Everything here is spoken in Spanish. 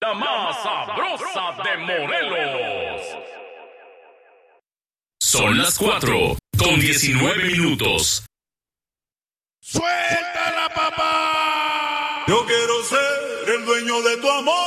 la más sabrosa de Morelos. Son las 4:19. ¡Suéltala, papá! Yo quiero ser el dueño de tu amor.